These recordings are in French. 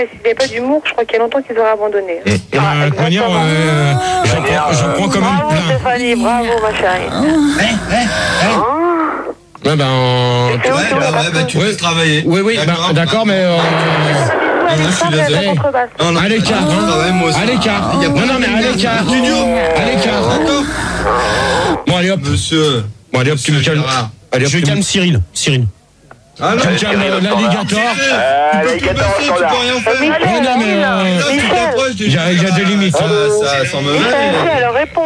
S'il n'y a pas d'humour, je crois qu'il y a longtemps qu'ils auraient abandonné. De toute manière, j'en prends quand même bravo plein. Stéphanie, bravo ma chérie. Ouais, tu peux travailler. Oui, d'accord, mais... Je suis désolé. À l'écart, à l'écart. Non, mais à l'écart. À l'écart. Bon, allez hop. Monsieur. Bon, allez hop, tu me calmes. Allez hop, Je calme Cyril. Ah non, tu me calmes l'alligator. L'alligator, tu peux rien faire. Non, mais... Il y a des limites. Ça s'en me Elle répond.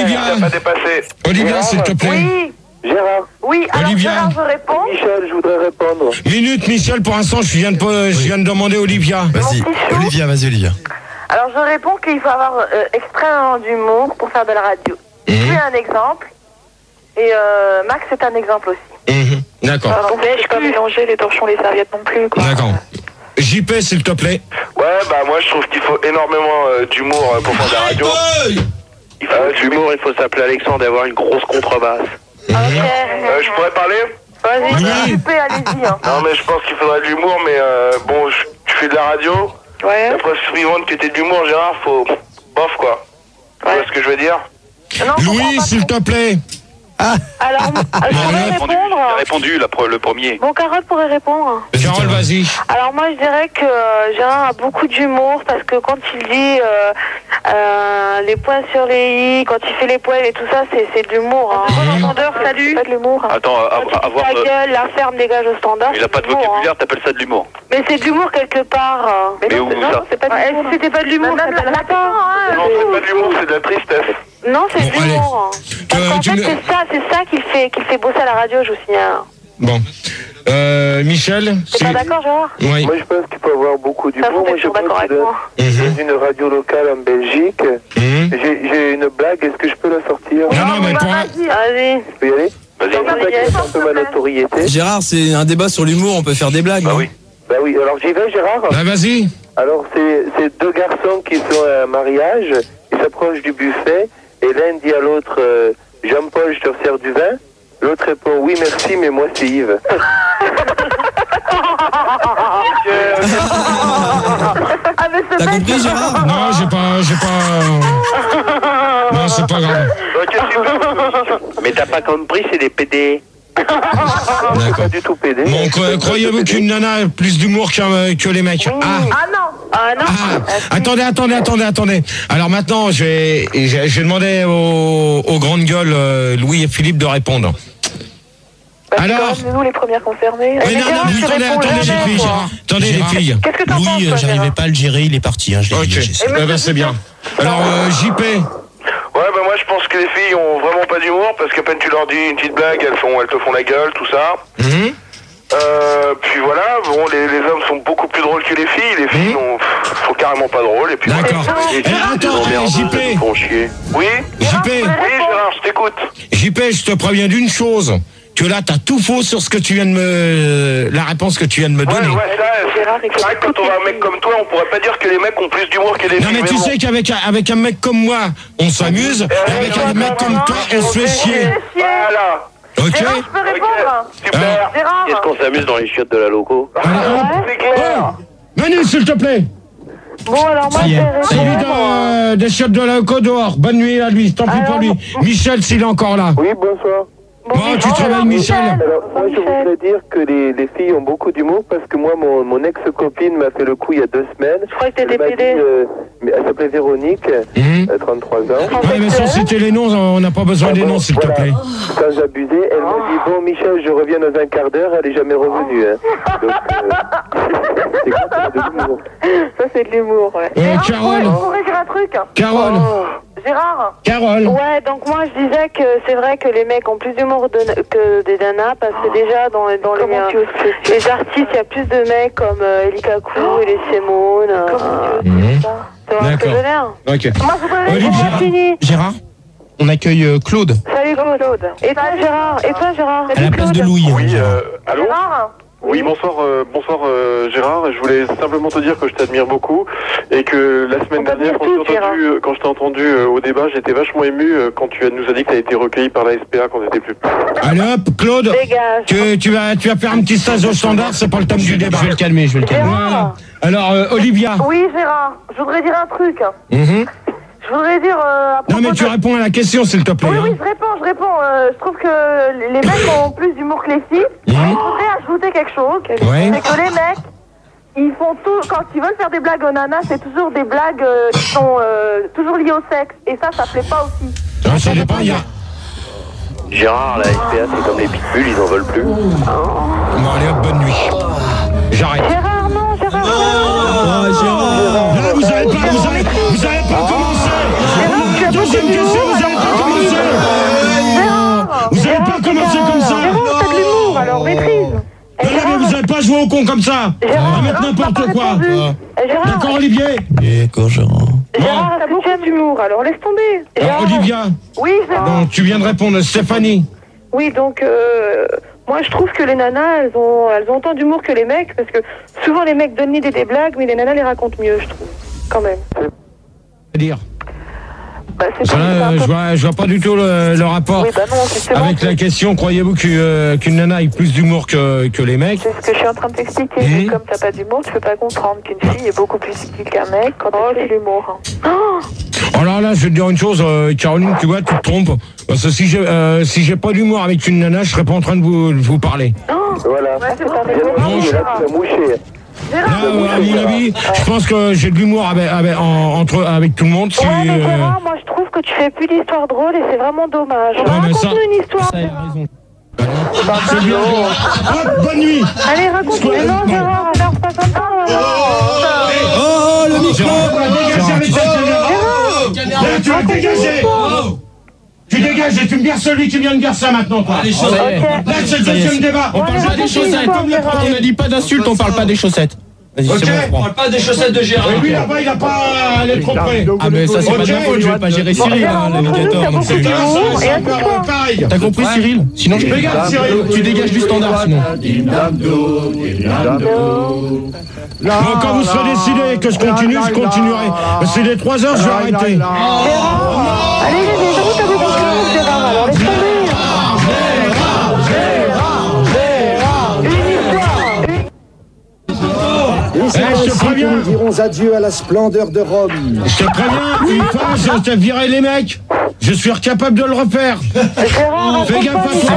Olivia, s'il te plaît. Oui. Gérard. Oui, alors Olivia. Gérard, je réponds. Michel, je voudrais répondre. Minute, Michel, pour l'instant, je viens de demander Olivia. Vas-y, Olivia, Alors je réponds qu'il faut avoir extrêmement d'humour pour faire de la radio. Je suis un exemple. Et Max est un exemple aussi. D'accord. Donc je peux pas mélanger les torchons, les serviettes non plus. Quoi. D'accord. JP, s'il te plaît. Ouais, moi je trouve qu'il faut énormément d'humour pour faire de la radio. L'humour, il faut s'appeler Alexandre et avoir une grosse contrebasse. Ok. Je pourrais parler? Vas-y, JP, allez-y. Hein. Non, mais je pense qu'il faudrait de l'humour, mais bon, tu fais de la radio. Ouais. La preuve suivante que t'es de l'humour, Gérard, faut... bof, quoi. Tu vois ce que je veux dire? Non, Louis, s'il te plaît. Alors, je pourrais répondre. J'ai répondu, le premier. Bon, Carole pourrait répondre. Carole, vas-y. Alors moi, je dirais que Gérard a beaucoup d'humour parce que quand il dit les points sur les i, quand il fait les poils et tout ça, c'est de l'humour. Hein. Standard, salut. C'est pas de l'humour. Attends, avoir la gueule, la ferme dégage au standard. Il a pas de vocabulaire, t'appelles ça de l'humour. Mais c'est de l'humour quelque part. Mais où ça? C'est pas de l'humour. C'était pas de l'humour, ça s'appelle pas. Non, c'est pas de l'humour, c'est de la tristesse. Non, c'est de l'humour. Parce qu'en fait, c'est ça qui fait bosser à la radio, je vous signale. Bon. Michel. T'es pas d'accord, Gérard? Oui. Moi, je pense qu'il faut avoir beaucoup d'humour. Moi, je d'accord avec moi. dans une radio locale en Belgique. J'ai une blague, est-ce que je peux la sortir? Non, mais pour... Vas-y. Je peux y aller? Vas-y. Un peu ma notoriété. Gérard, c'est un débat sur l'humour, on peut faire des blagues. Bah oui. Bah oui, alors j'y vais, Gérard. Bah, vas-y. Alors, c'est deux garçons qui sont à un mariage, ils s'approchent du buffet, et l'un dit à l'autre, Jean-Paul, je te resserre du vin. L'autre répond, oui, merci, mais moi, c'est Yves. T'as compris, Gérard? Non, j'ai pas... Non, c'est pas grave. Mais t'as pas compris, c'est des PD. C'est pas du tout PD. Bon, croyez-vous qu'une nana a plus d'humour que les mecs? Ah non. Attendez. Alors maintenant, je vais demander aux grandes gueules, Louis et Philippe, de répondre. Alors nous les premières concernées. Oui, attendez les filles. Attendez les filles. Qu'est-ce que t'en penses, Louis, j'arrivais pas à le gérer, il est parti. Je l'ai dégagé. C'est bien. Alors, JP. Ouais, moi je pense que les filles ont vraiment pas d'humour parce qu'à peine tu leur dis une petite blague, elles te font la gueule, tout ça. Puis voilà, bon, les hommes sont beaucoup plus drôles que les filles. Les filles sont carrément pas drôles. Et puis d'accord. Attends, JP. Oui. JP. Oui, Gérard, je t'écoute. JP, je te préviens d'une chose. Que là, t'as tout faux sur ce que tu viens de la réponse que tu viens de me donner. Ouais, c'est vrai que quand on a un mec comme toi, on pourrait pas dire que les mecs ont plus d'humour que les filles. Non, mais tu sais qu'avec un mec comme moi, on s'amuse, et avec un mec comme toi, on se fait chier. Voilà. Ok. Gérard, je peux répondre? Super. Gérard. Est-ce qu'on s'amuse dans les chiottes de la loco? C'est clair. Manu, s'il te plaît. Bon, alors moi, je vais répondre. Des chiottes de la loco dehors. Bonne nuit à lui, tant pis pour lui. Michel, s'il est encore là. Oui, bonsoir. Bon, tu travailles, Michel. Alors, moi, je voudrais dire que les filles ont beaucoup d'humour parce que moi, mon ex-copine m'a fait le coup il y a 2 semaines. Je crois que t'étais Elle m'a PD. dit, elle s'appelait Véronique, 33 ans. Ouais, mais sans citer les noms, on n'a pas besoin des noms, s'il te plaît. Sans abuser, elle m'a dit, bon, Michel, je reviens dans un quart d'heure, elle est jamais revenue. Hein. Donc, c'est quoi, c'est de l'humour. Ça, c'est de l'humour, ouais. Carole. Je pourrais dire un truc. Carole. Gérard. Carole. Ouais, donc moi je disais que c'est vrai que les mecs ont plus d'humour que des nanas parce que déjà dans les artistes il y a plus de mecs comme Eli Kaku et les Simone. Tu vois ce que je veux dire? Ok. Moi je voudrais répondre fini. Gérard, on accueille Claude. Salut Claude. Et toi Gérard? À la place de Louis. Oui, allô? Gérard? Oui, bonsoir Gérard. Je voulais simplement te dire que je t'admire beaucoup et que la semaine dernière, quand je t'ai entendu au débat, j'étais vachement ému quand tu nous as dit que tu as été recueilli par la SPA quand tu étais plus petit. Allez hop, Claude, tu vas faire un petit stage au standard, c'est pas le thème du débat. Je vais le calmer, Voilà. Alors, Olivia. Oui, Gérard, je voudrais dire un truc. Je voudrais dire... non, mais tu réponds à la question, s'il te plaît. Oui, je réponds. Je trouve que les mecs ont plus d'humour que les filles. Je voudrais ajouter quelque chose. C'est que les mecs, ils font tout... Quand ils veulent faire des blagues aux nanas, c'est toujours des blagues qui sont toujours liées au sexe. Et ça plaît pas aussi. Non, ça dépend, Gérard, la SPA, c'est comme les pitbulls, ils en veulent plus. Bon, allez hop, bonne nuit. J'arrête. Gérard, non. Gérard. Là, vous avez pas commencé. Deuxième question, vous avez pas commencé. Vous avez pas commencé comme ça. Gérard, t'as de l'humour, alors maîtrise. Non, mais vous n'avez pas joué au con comme ça. On va mettre n'importe quoi. D'accord, Olivier. D'accord, Gérard. Gérard, t'as beaucoup d'humour, alors laisse tomber. Alors, Olivia. Oui, Gérard. Donc, tu viens de répondre, Stéphanie. Oui, donc, moi, je trouve que les nanas, elles ont autant d'humour que les mecs, parce que souvent, les mecs donnent des blagues, mais les nanas les racontent mieux, je trouve, quand même. C'est-à-dire je vois pas du tout le rapport avec la question. Croyez-vous qu'une nana ait plus d'humour que les mecs? C'est ce que je suis en train de t'expliquer. Comme t'as pas d'humour, tu peux pas comprendre qu'une fille est beaucoup plus subtile qu'un mec quand elle a de l'humour. Alors là, je vais te dire une chose, Caroline, tu vois, tu te trompes. Parce que si j'ai pas d'humour avec une nana, je serais pas en train de vous parler. Voilà. Là, à mon avis, je pense que j'ai de l'humour avec tout le monde. Ouais, mais Gérard, moi je trouve que tu fais plus d'histoires drôles et c'est vraiment dommage. Raconte-nous une histoire. Ça, il a raison. C'est bien. Hop, bonne nuit. Allez, raconte-nous. Non, Gérard, alors pas comme ça. Oh, le micro. Tu vas dégager. Tu dégages et tu me vires celui qui vient de dire ça maintenant, toi. Les chaussettes. Là, c'est le deuxième débat. On parle pas des chaussettes. On a dit pas d'insultes, on parle pas des chaussettes. Ok, on parle pas des chaussettes de Gérard. Et lui là-bas, il a pas à aller trop près. Ah, mais ça, c'est pas de ma faute, je vais pas gérer Cyril, l'indicateur. Pareil. T'as compris, Cyril? Sinon, je regarde, Cyril. Tu dégages du standard, sinon. Quand vous serez décidé que je continue, je continuerai. C'est les 3 heures, je vais arrêter. Allez, j'avoue, t'as des bons coups, Gérard, alors laisse tomber. Je te préviens. Nous dirons adieu à la splendeur de Rome. Je te préviens, une fois, je te virerai les mecs. Je suis incapable de le refaire. Fais gaffe à toi.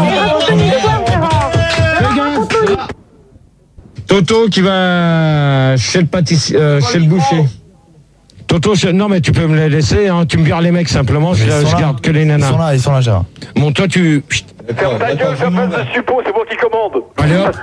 Fais gaffe. Toto qui va chez le pâtissier, chez le boucher. Toto, non mais tu peux me les laisser, hein. Tu me vires les mecs simplement, je garde que les nanas. Ils sont là, Gérard. Bon, toi tu... Ferme ta gueule, ça passe de suppos, c'est moi qui commande. Allez hop.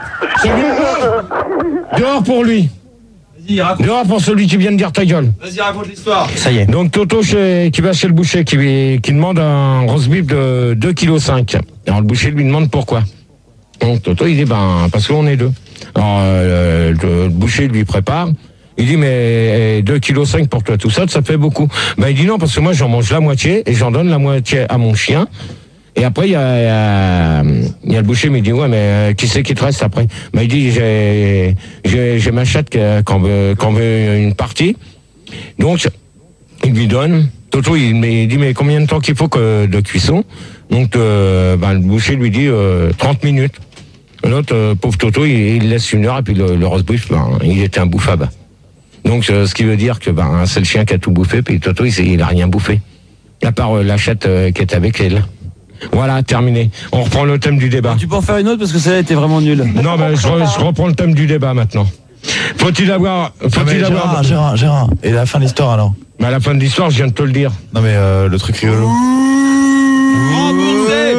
Dehors pour lui. Dehors pour celui qui vient de dire ta gueule. Vas-y, raconte l'histoire. Ça y est. Donc Toto qui va chez le boucher, qui demande un roast beef de 2,5 kg. Alors le boucher lui demande pourquoi. Donc Toto il dit parce qu'on est deux. Alors le boucher lui prépare. Il dit mais 2,5 kg pour toi tout ça, ça fait beaucoup. Il dit non parce que moi j'en mange la moitié et j'en donne la moitié à mon chien. Et après il y a le boucher mais il dit ouais mais qui c'est qui te reste après? Il dit j'ai ma chatte qu'on veut une partie. Donc il lui donne. Toto il dit mais combien de temps qu'il faut de cuisson? Donc le boucher lui dit 30 minutes. L'autre pauvre Toto il laisse 1 heure et puis le roast beef il était imbouffable. Donc ce qui veut dire que c'est le chien qui a tout bouffé puis Toto il a rien bouffé à part la chatte qui est avec elle. Voilà, terminé. On reprend le thème du débat. Tu peux en faire une autre parce que celle-là était vraiment nulle. Non, mais je reprends le thème du débat maintenant. Faut-il avoir... Gérard. Et la fin de l'histoire alors? À la fin de l'histoire, je viens de te le dire. Non mais le truc rigolo. Remboursé.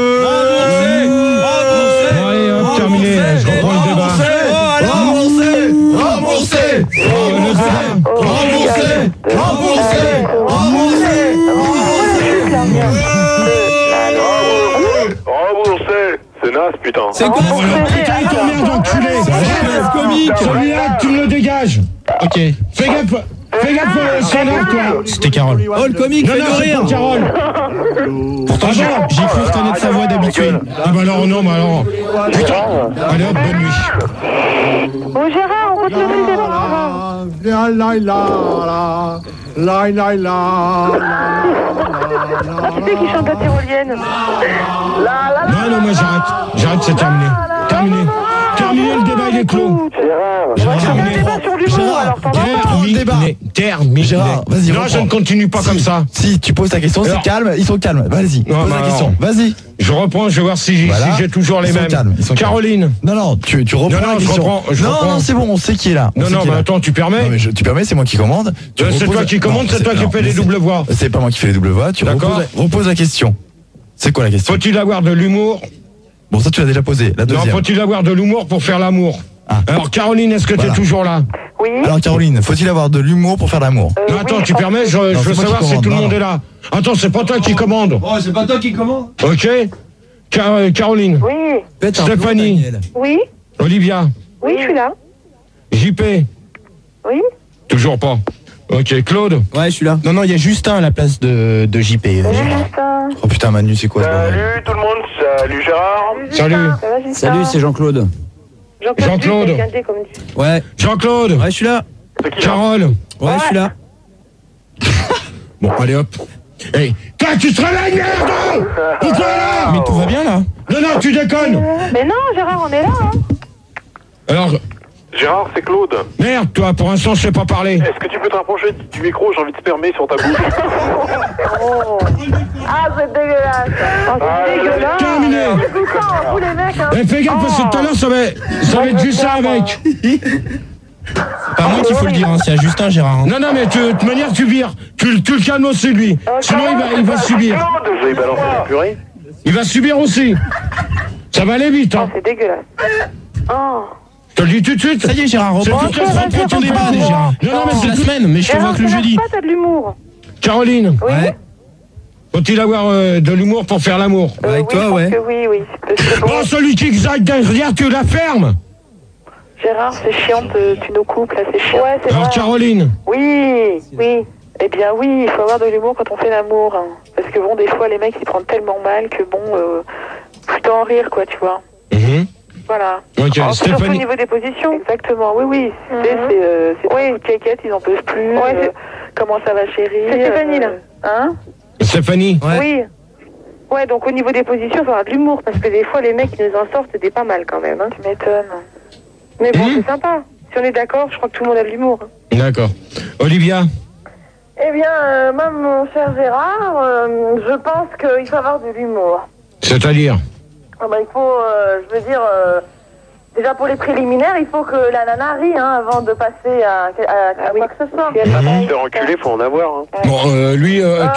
Allez, hop, terminé. Je reprends le débat. Remboursé. C'est naze, putain. C'est quoi Putain, il t'emmerde, enculé. Celui-là, tu me le dégages. Ok. Fais gaffe. Fais gaffe au standard, toi. C'était Carole. Oh, le comique, Non, fais non, de c'est rire. pas Carole. Pourtant, j'ai cru reconnaître sa voix d'habitué. Ah bah alors, non, bah alors. Putain. Allez hop, bonne nuit. Bon, Gérard, on continue les tu sais qui chante la tyrolienne. Non, moi j'arrête. J'arrête, c'est terminé. Terminé, le débat il est clos. Terminé. Gérard, vas-y, non, je ne continue pas comme ça. Si tu poses ta question, c'est calme, ils sont calmes. Vas-y, pose la question. Vas-y. Je reprends, je vais voir si j'ai toujours les mêmes. Caroline. Non, tu reprends la question. Non, c'est bon, on sait qui est là. Non, mais attends, tu permets? Non, mais tu permets, c'est moi qui commande. C'est toi qui commande, c'est toi qui fais les doubles voix. C'est pas moi qui fais les doubles voix, tu reposes la question. C'est quoi la question? Faut-il avoir de l'humour? Bon, ça tu l'as déjà posé, la deuxième. Non, faut-il avoir de l'humour pour faire l'amour? Alors Caroline, est-ce que tu es toujours là? Oui. Alors Caroline, faut-il avoir de l'humour pour faire l'amour? Non, attends, tu permets, je veux savoir si tout le monde est là. Attends, c'est pas toi qui commande. Oh, c'est pas toi qui commande. Ok. Caroline. Oui. Stéphanie. Oui. Olivia. Oui, je suis là. JP. Oui. Toujours pas. Ok, Claude. Ouais, je suis là. Non, il y a Justin à la place de JP. Oh putain, Manu, c'est quoi ce bordel? Salut tout le monde, salut Gérard. Salut. Salut, c'est Jean-Claude. Jean-Claude. Ouais. Jean-Claude. Ouais, je suis là. Carole. Ouais, je suis là. Bon, allez hop. Hey, toi, tu te réveilles, merde! Pourquoi là? Mais tout va bien là? Non, tu déconnes! Mais non, Gérard, on est là, hein. Alors, Gérard, c'est Claude. merde, toi, pour l'instant, je sais pas parler. Est-ce que tu peux te rapprocher du micro? J'ai envie de spermer sur ta bouche. Oh. Ah, c'est dégueulasse. Oh, c'est dégueulasse. Terminé. C'est tout ça, vous les mecs, hein. Eh, fais gaffe, parce que tout à l'heure, ça va être juste ça avec. Pas moi qu'il faut le dire, hein, c'est à Justin, Gérard. Hein. Non, mais de toute manière, tu vires. Tu le calmes aussi, lui. Sinon, il va subir. Je vais balancer la purée. Il va subir aussi. Ça va aller vite, hein. Oh, c'est dégueulasse. Oh. Je te le dis tout de suite. Ça y est, Gérard, reprends ton débat, Gérard. Non, mais c'est la semaine, mais je te vois que le jeudi. Pas, t'as de l'humour. Caroline. Oui. Ouais. Faut-il avoir de l'humour pour faire l'amour? Avec toi, oui, ouais. Oui. C'est bon. Oh, celui qui exalte derrière, tu la fermes. Gérard, c'est chiant, tu nous coupes, là, c'est chiant. Ouais, c'est Alors, vrai. Caroline. Oui. Eh bien, oui, il faut avoir de l'humour quand on fait l'amour. Hein. Parce que bon, des fois, les mecs, ils prennent tellement mal que bon, plutôt en rire, quoi, tu vois. Voilà. Ok, Surtout Stéphanie. au niveau des positions. Exactement, oui. C'est caquettes, ils en peuvent plus. Comment ça va, chérie? C'est Stéphanie, là. Hein? Stéphanie. Ouais. Oui. Ouais, donc au niveau des positions, il faut avoir de l'humour, parce que des fois, les mecs, ils nous en sortent des pas mal quand même. Hein. Tu m'étonnes. Mais bon, c'est sympa. Si on est d'accord, je crois que tout le monde a de l'humour. D'accord. Olivia. Eh bien, moi, mon cher Gérard, je pense qu'il faut avoir de l'humour. C'est-à-dire? Ah bah, il faut, je veux dire, déjà pour les préliminaires, il faut que la nana rie avant de passer à quoi que ce soit. Faire enculer, faut en avoir. Hein. Bon, lui, là,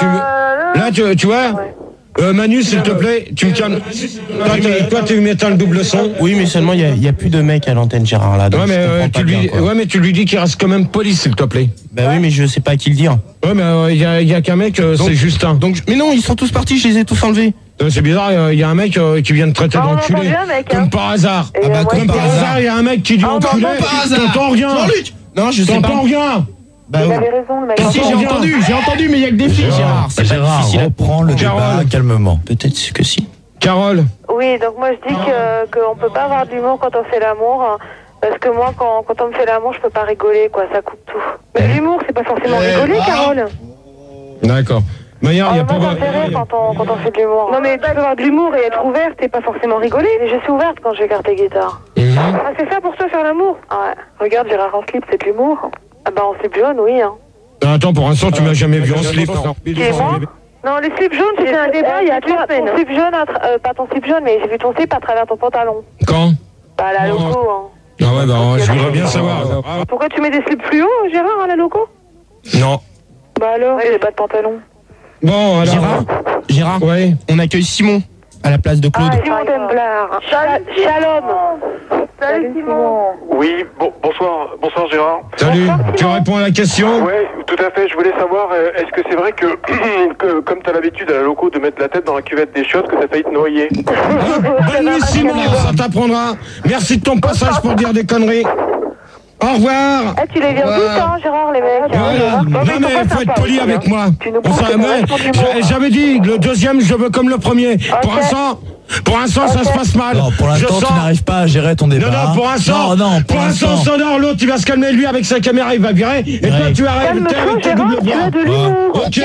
tu vois, Manu, s'il te plaît, tu me calmes. Toi, tu m'éteins le double son. Oui, mais seulement, il n'y a plus de mecs à l'antenne, Gérard, là. Ouais, mais tu lui dis qu'il reste quand même poli, s'il te plaît. Bah oui, mais je sais pas à qui le dire. Ouais, mais il y a qu'un mec, c'est Justin. Mais non, ils sont tous partis, je les ai tous enlevés. C'est bizarre, il y a un mec qui vient de traiter d'enculé. Comme par hasard. Ah bah, comme par hasard, il y a un mec qui dit enculé. T'entends rien. Non, je sais pas. T'entends rien. Bah Il oui. avait raison, le mec. Si, j'ai entendu, mais il y a que des filles, Gérard. C'est pas difficile. Reprends le débat calmement. Peut-être que si. Carole. Oui, donc moi je dis qu'on peut pas avoir d'humour quand on fait l'amour, hein, parce que moi quand on me fait l'amour, je peux pas rigoler, quoi, ça coupe tout. Mais l'humour, c'est pas forcément rigoler, Carole. D'accord. Mais il y a pas... Moi, ça me fait rire quand on fait de l'humour. Non, mais tu peux avoir de l'humour et être ouverte et pas forcément rigoler. Je suis ouverte quand je vais garder guitare. Ah, c'est ça pour toi, faire l'amour? Ouais. Regarde, Gérard en slip, c'est de l'humour. Ah bah, en slip jaune, oui, hein. Attends, pour l'instant, tu m'as jamais vu en slip. Et moi? Non, les slips jaunes, c'était un débat il y a 3 semaines. Ton slip jaune, pas ton slip jaune, mais j'ai vu ton slip à travers ton pantalon. Quand? Bah, la loco, hein. Ah ouais, bah, je voudrais bien savoir. Pourquoi tu mets des slips fluo, Gérard, à la loco? Non. Bah alors, j'ai pas de pantalon. Bon, alors... Gérard, ouais. On accueille Simon à la place de Claude. Ah, Simon Demblar. Shalom. Salut Simon. Oui, bonsoir Gérard. Salut, tu réponds à la question? Oui, tout à fait. Je voulais savoir, est-ce que c'est vrai que comme tu as l'habitude à la loco de mettre la tête dans la cuvette des chiottes, que t'as failli te noyer? Bonne nuit Simon, ça t'apprendra. Merci de ton passage pour dire des conneries. Au revoir. Tu les viens tout le temps, Gérard, les mecs. Voilà. Non, mais il faut être poli avec moi. J'avais dit, le deuxième, je veux comme le premier. Pour l'instant, ça se passe mal. Non, pour l'instant, tu n'arrives pas à gérer ton débat. Non, pour l'instant, pour l'instant, sonore, l'autre, il va se calmer, lui, avec sa caméra, il va virer. Et toi, tu arrêtes avec tes double bras. Ok.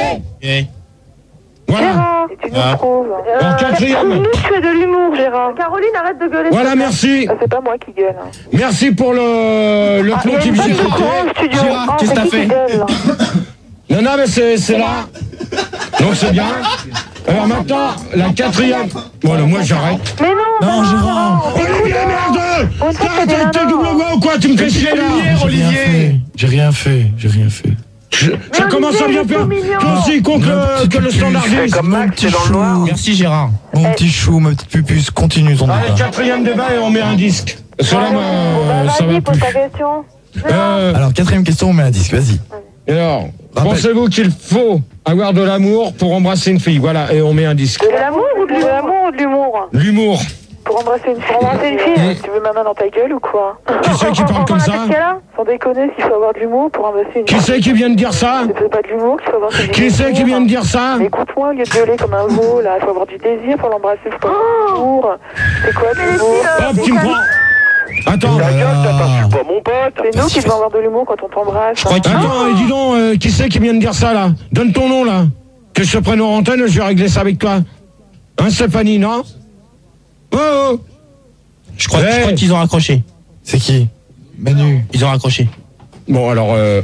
Voilà. Tu nous trouves. En quatrième. Tu fais de l'humour, Gérard. Caroline, arrête de gueuler. Voilà, merci. C'est pas moi qui gueule. Merci pour le clou qui vient d'écouter. Gérard, qu'est-ce que t'as fait? Non, mais c'est là. Donc c'est bien. Alors maintenant, la quatrième. Voilà, moi j'arrête. Mais non. Non, Gérard. Olivier, merde. T'arrêtes avec tes double voix ou quoi? Tu me fais chier là. Olivier. J'ai rien fait. Ça commence à bien faire. Toi aussi, contre que le standardiste. Mon petit chou. Merci Gérard. Mon petit chou, ma petite pupuce, continue ton Allez, débat. quatrième débat et on met un disque. Cela, ça va Vas-y, pose plus. ta question. Alors, quatrième question, on met un disque, vas-y. Alors, pensez-vous qu'il faut avoir de l'amour pour embrasser une fille? Voilà, et on met un disque. De l'amour ou de l'humour? L'humour. Pour embrasser une fille. Tu veux ma main dans ta gueule ou quoi? Qui c'est qui parle comme ça? Sans déconner, s'il faut avoir de l'humour pour embrasser une fille. Qui c'est qui vient de dire ça? C'est pas de l'humour qu'il faut avoir. Qui c'est qui vient de dire ça? Mais écoute-moi, au lieu de gueuler comme un veau, là, il faut avoir du désir pour l'embrasser, faut pas avoir de l'humour. C'est quoi de l'humour? Hop, tu me prends. Attends. Ta gueule, t'insultes pas mon pote. C'est nous qui devons avoir de l'humour quand on t'embrasse. Attends, et dis donc, qui c'est qui vient de dire ça là? Donne ton nom là. Que je te prenne en antenne, je vais régler ça avec toi. Hein, Stéphanie, non? Oh. Je crois qu'ils ont raccroché. C'est qui? Manu. Ils ont raccroché. Bon, alors,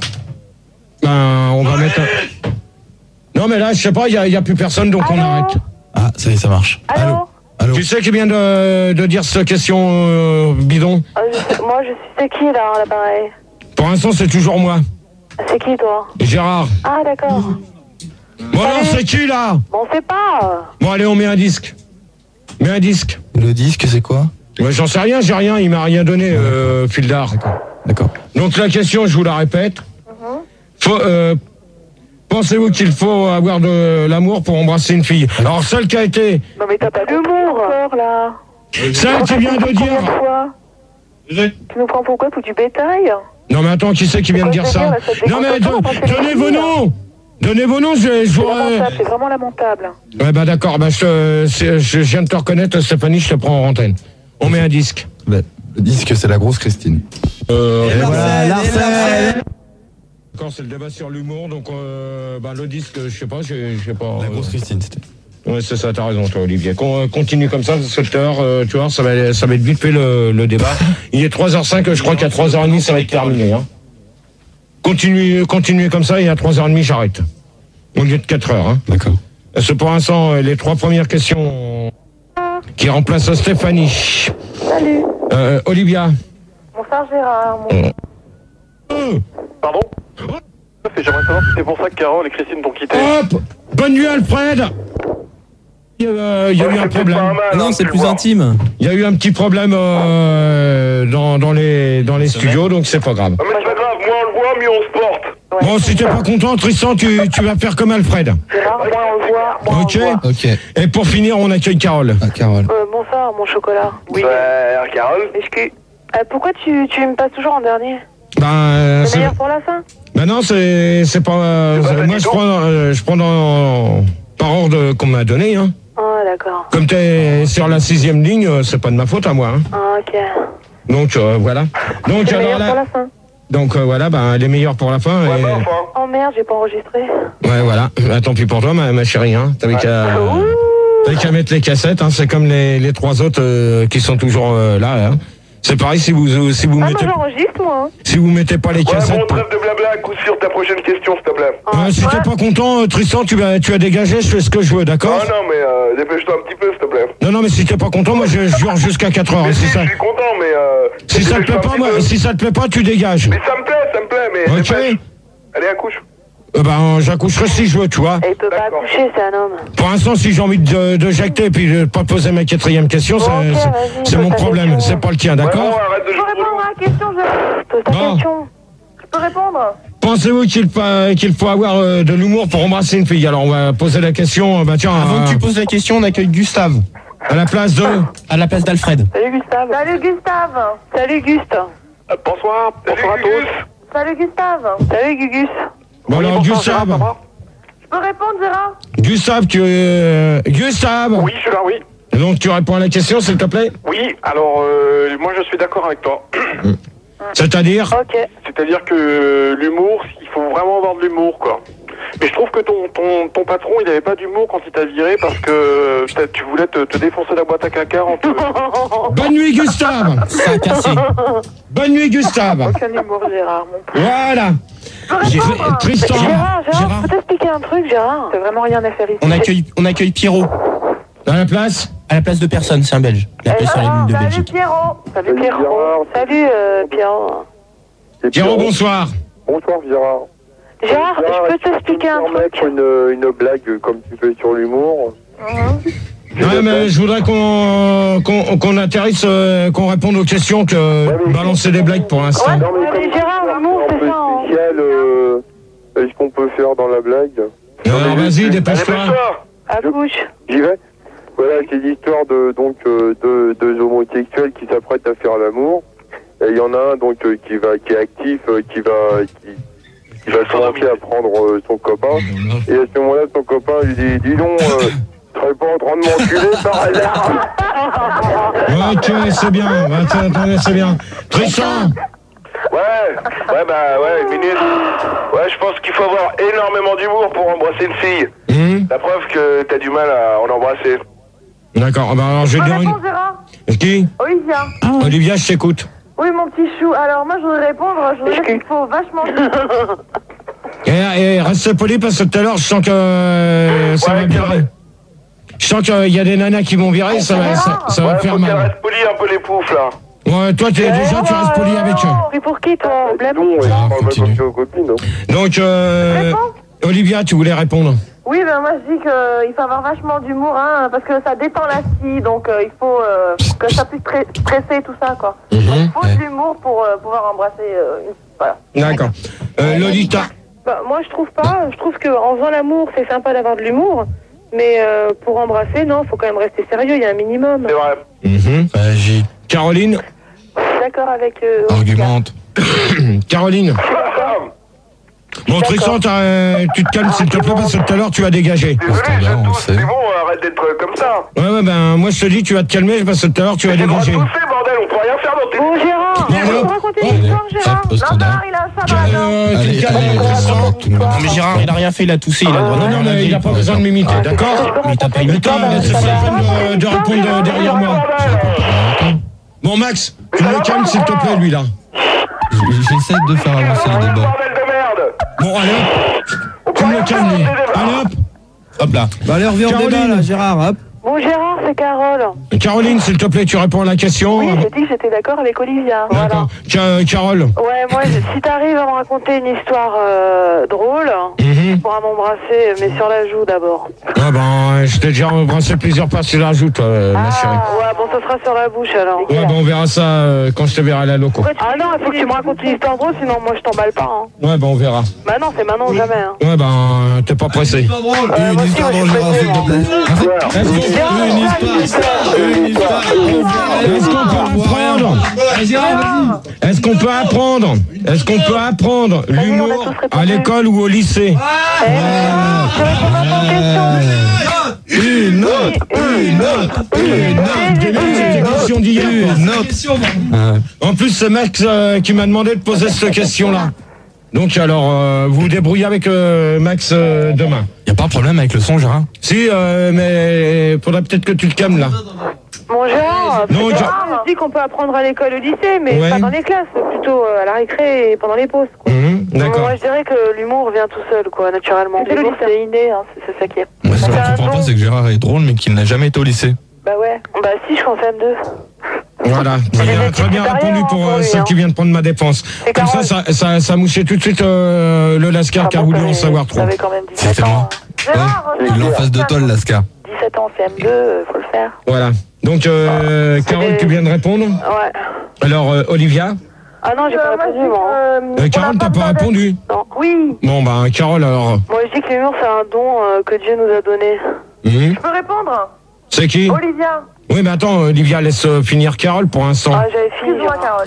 on va mettre un... Non, mais là, je sais pas, il y a plus personne, donc on arrête. Ah, ça y est, ça marche. Allô. Tu sais qui vient de dire cette question bidon? Moi, je suis... C'est qui, là, l'appareil? Pour l'instant, c'est toujours moi. C'est qui, toi? Gérard. Ah, d'accord. Bon, alors, c'est qui, là? Bon, on sait pas. Bon, allez, on met un disque. Mets un disque. Le disque, c'est quoi? Ouais, j'en sais rien, j'ai rien, il m'a rien donné, Fildar. D'accord. Donc la question, je vous la répète. Pensez-vous qu'il faut avoir de l'amour pour embrasser une fille? Alors celle qui a été... Non mais t'as pas d'humour encore là. Celle qui vient de dire... Tu nous prends pour quoi? Pour du bétail? Non mais attends, qui c'est qui vient de dire ça? Non mais donnez vos noms. Donnez vos noms, je lamentable, c'est vraiment lamentable. Ouais bah d'accord, bah je viens de te reconnaître Stéphanie, je te prends en antenne. On met un disque. Le disque, c'est la grosse Christine. Voilà, Larsen. D'accord, c'est le débat sur l'humour, donc le disque, je sais pas, La grosse Christine, c'était. Ouais, c'est ça, t'as raison, toi, Olivier. Continue comme ça, 7h, tu vois, ça va être vite fait le débat. Il est 3h05, je crois qu'à 3h30, ça va être terminé. Hein. Continuez comme ça, et à 3h30, j'arrête. Au lieu de 4h. Hein. D'accord. C'est pour l'instant les 3 premières questions qui remplacent Stéphanie. Salut. Olivia. Bonsoir Gérard. Pardon? J'aimerais savoir si c'est pour ça que Carole et Christine t'ont quitté. Hop! Bonne nuit Alfred! Il y a eu un problème. Non, c'est plus intime. Il y a eu un petit problème dans les studios, donc c'est pas grave. Ah, mais c'est pas grave, moins on le voit, mieux on se porte. Bon, si t'es pas content, Tristan, tu vas faire comme Alfred. Gérard, moi on le voit. Ok. Et pour finir, on accueille Carole. Carole. Bonsoir mon chocolat. Oui. Carole. Pourquoi tu me passes toujours en dernier? C'est meilleur pour la fin? Non, c'est pas. Moi, je prends par ordre qu'on m'a donné. Hein. Ah, d'accord. Comme t'es sur la 6e ligne, c'est pas de ma faute à moi. Hein. Ah, ok. Donc voilà. Donc c'est meilleur pour la fin. Donc voilà, elle est meilleure pour la fin. Ouais, et... Oh merde, j'ai pas enregistré. Ouais, voilà. Tant pis pour toi, ma chérie. Hein. T'avais qu'à mettre les cassettes. Hein. C'est comme les 3 autres qui sont toujours là. Hein. C'est pareil si vous mettez. Moi j'enregistre moi. Si vous mettez pas les cassettes. Bon, trêve de blabla, coup sur ta prochaine question, s'il te plaît. Si t'es pas content, Tristan, tu as dégagé, je fais ce que je veux, d'accord? Non, mais dépêche-toi un petit peu, s'il te plaît. Non, mais si t'es pas content, moi je jure jusqu'à 4h. Mais si je suis content, mais si ça te plaît pas, tu dégages. Mais ça me plaît, mais. Ok. Allez, accouche. J'accoucherai si je veux, tu vois. Et il peut pas accoucher, c'est un homme. Pour l'instant, si j'ai envie de jacter et puis de pas poser ma 4e question, c'est mon problème, c'est pas le tien, d'accord? Je peux répondre à la question, pose ta question. Je peux répondre? Pensez-vous qu'il faut avoir de l'humour pour embrasser une fille? Alors, on va poser la question, tiens... Avant que tu poses la question, on accueille Gustave. À la place d'Alfred. À la place d'Alfred. Salut Gustave. Salut Gustave. Salut Gust. Bonsoir à tous. Salut Gustave. Salut Gugus. Bon alors Gustave. Je peux répondre Gérard? Gustave, Gustave. Oui, je suis là, oui. Donc tu réponds à la question s'il te plaît? Oui, alors moi je suis d'accord avec toi. C'est-à-dire? Ok. C'est-à-dire que l'humour, il faut vraiment avoir de l'humour, quoi. Mais je trouve que ton patron, il avait pas d'humour quand il t'a viré parce que peut-être tu voulais te défoncer la boîte à caca en te... Bonne nuit Gustave. Ça a cassé. Bonne nuit Gustave. Aucun humour Gérard. Voilà. Tristan. Gérard, je peux t'expliquer un truc Gérard? T'as vraiment rien à faire ici. On accueille Pierrot. À la place? À la place de personne, c'est un Belge. Il a appelé sur la ligne de Salut Belgique. Pierrot. Salut Pierrot. Salut Pierrot. Pierrot, bonsoir. Bonsoir Gérard. Gérard, je peux t'expliquer un truc? Une blague comme tu fais sur l'humour. Ouais, mais je voudrais qu'on atterrisse, qu'on réponde aux questions que balancer des blagues pour l'instant. Ouais, mais Gérard, l'humour, c'est ça. Spécial, est-ce qu'on peut faire dans la blague? Alors vas-y, dépêche-toi. À couche. J'y vais. Voilà, c'est l'histoire de deux homosexuels qui s'apprêtent à faire l'amour. Et il y en a un donc qui est actif, qui va commencer à prendre son copain. Et à ce moment-là, son copain lui dit, dis donc, tu serais pas en train de m'enculer par hasard? Ok, c'est bien. Attendez, c'est bien. Tristan. Ouais, une minute. Ouais, je pense qu'il faut avoir énormément d'humour pour embrasser une fille. La preuve que t'as du mal à en embrasser. D'accord, bah alors je vais dire une... Gérard. Qui? Olivia. Olivia, je t'écoute. Oui, mon petit chou. Alors, moi, je voudrais répondre. Je voudrais dire qu'il faut vachement... Et reste poli parce que tout à l'heure, je sens que ça va virer. Je sens qu'il y a des nanas qui vont virer, ça va faire faut mal. qu'elle reste polie un peu les poufs, là. Ouais, toi, tu restes poli avec eux. Et pour qui, toi? Donc, Olivia, tu voulais répondre? Oui, ben moi je dis qu'il faut avoir vachement d'humour, hein, parce que ça détend la scie, donc il faut que ça puisse stresser tout ça, quoi. Donc, il faut de l'humour pour pouvoir embrasser voilà. D'accord. Lolita. Bah, moi je trouve pas, je trouve qu'en faisant l'amour, c'est sympa d'avoir de l'humour, mais pour embrasser, non, faut quand même rester sérieux, il y a un minimum. C'est vrai. Caroline. D'accord avec... Argumente. Caroline. Bon, Tristan, tu te calmes s'il te plaît parce que tout à l'heure tu vas dégager. C'est bon, arrête d'être comme ça. Ouais, ben moi je te dis tu vas te calmer parce que tout à l'heure tu vas dégager. On fait, bordel, on peut rien faire dans tes... Bon, Gérard, tu peux raconter une histoire, Gérard? Non, il a ça, Tu te calmes, Tristan. Non, mais Gérard, il a rien fait, il a toussé. Non, mais il a pas besoin de m'imiter, d'accord? Mais t'as pas imité. C'est pas la peine de répondre derrière moi. Bon, Max, tu me calmes s'il te plaît, lui là. J'essaie de faire avancer le débat. Bon, allez hop. Tu me calmes, lui. Allez hop. Hop là. Bah allez, reviens au débat là, Gérard, hop. Bon, Gérard, c'est Carole. Caroline, s'il te plaît, tu réponds à la question. Oui, j'ai dit que j'étais d'accord avec Olivia. D'accord. Carole. Ouais, moi, si t'arrives à me raconter une histoire drôle, tu pourras m'embrasser, mais sur la joue d'abord. Ah ben, je t'ai déjà embrassé plusieurs fois sur la joue, toi, ma chérie. Ouais, bon, ça sera sur la bouche alors. Ouais, ben on verra ça quand je te verrai à la loco. Ah non, il faut que tu me racontes une histoire drôle, sinon moi je t'emballe pas. Hein. Ouais, ben on verra. Bah non, c'est maintenant ou jamais. Hein. Ouais, ben, t'es pas pressé. Une histoire drôle, Gérard, s'il te plaît. Est-ce qu'on peut apprendre? Est-ce qu'on peut apprendre l'humour à l'école ou au lycée? Une note. C'est la question d'hier. En plus, c'est Max qui m'a demandé de poser cette question-là. Donc alors, vous vous débrouillez avec Max demain. Y a pas de problème avec le son, Gérard? Si, mais faudrait peut-être que tu le calmes là. Mon genre, Non, je dis qu'on peut apprendre à l'école au lycée, mais Ouais. pas dans les classes, plutôt à la récré et pendant les pauses. Quoi. D'accord. Moi, je dirais que l'humour vient tout seul, quoi, naturellement. L'humour, c'est inné, hein, c'est ça qui est. Moi, ce que je comprends pas, c'est que Gérard est drôle, mais qu'il n'a jamais été au lycée. Bah ouais. Bah si, je suis en CM2. Voilà, très bien répondu pour celle qui vient de prendre ma dépense. Comme ça mouchait tout de suite le Lascar qui a voulu en savoir trop. C'était moi. Il est en face de toi, le Lascar. 17 ans, CM2, faut le faire. Voilà. Donc, Carole, tu viens de répondre? Ouais. Alors, Olivia? Ah non, j'ai pas répondu, moi. Carole, t'as pas répondu? Non. Oui. Bon, bah, Carole, alors. Moi, je dis que l'humour, c'est un don que Dieu nous a donné. Je peux répondre? C'est qui? Olivia. Oui, mais attends, Olivia, laisse finir Carole pour l'instant. Ah, j'avais fini. Excuse-moi, Carole.